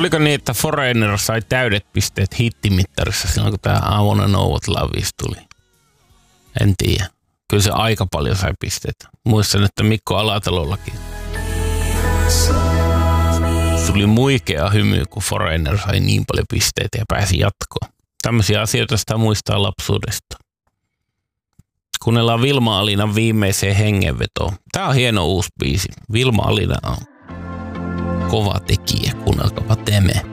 Oliko niin, että Foreigner sai täydet pisteet hittimittarissa silloin, kun tämä I Wanna Know What Love Is tuli? En tiedä. Kyllä se aika paljon sai pisteitä. Muistan, että Mikko Alatalollakin tuli muikea hymy, kun Foreigner sai niin paljon pisteitä ja pääsi jatkoon. Tämmöisiä asioita sitä muistaa lapsuudesta. Kuunnellaan Vilma Alinan viimeiseen hengenvetoon. Tää on hieno uusi biisi. Vilma Alina on kova tekijä, kuunnelkapa Teme.